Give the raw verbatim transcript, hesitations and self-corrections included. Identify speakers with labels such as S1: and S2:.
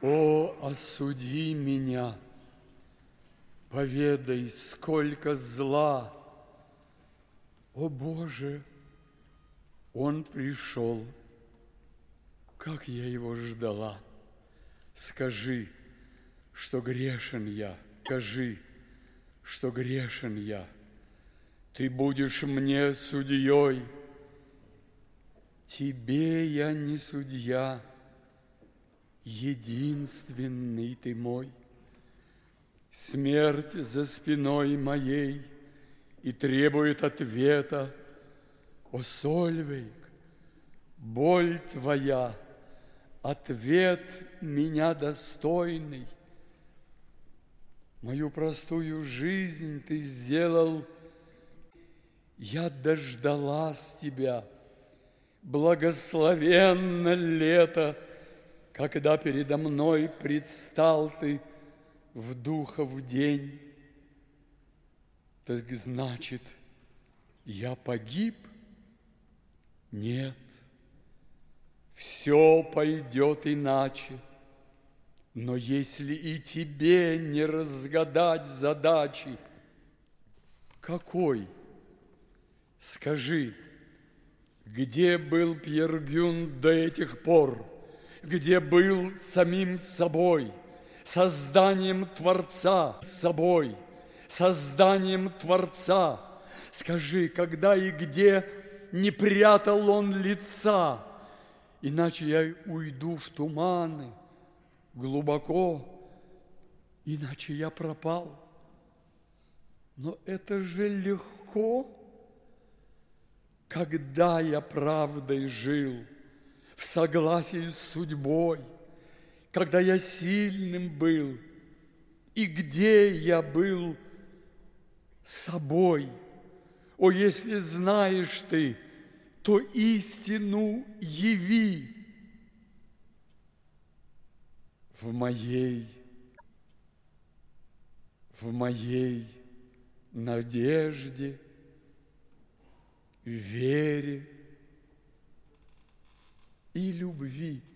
S1: О, осуди меня, поведай, сколько зла. О, Боже, Он пришел, как я Его ждала. Скажи, что грешен я, скажи, что грешен я. Ты будешь мне судьей. Тебе я не судья, единственный ты мой. Смерть за спиной моей и требует ответа. О, Сольвейг, боль твоя, ответ меня достойный. Мою простую жизнь ты сделал, я дождалась тебя. Благословенно лето, когда передо мной предстал ты в духов день. Так значит, я погиб? Нет, все пойдет иначе. Но если и тебе не разгадать задачи, какой? Скажи, где был Пьер Гюн до этих пор? Где был самим собой, созданием Творца собой, созданием Творца? Скажи, когда и где не прятал он лица? Иначе я уйду в туманы глубоко, иначе я пропал. Но это же легко, когда я правдой жил, в согласии с судьбой, когда я сильным был, и где я был собой. О, если знаешь ты, то истину яви. В моей, в моей надежде, вере и любви.